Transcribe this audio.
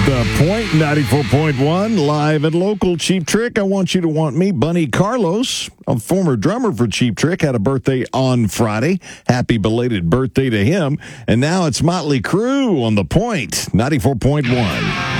The Point 94.1, live and local. Cheap Trick, I Want You to Want Me. Bunny Carlos, a former drummer for Cheap Trick, had a birthday on Friday. Happy belated birthday to him. And now it's Motley Crue on The Point 94.1.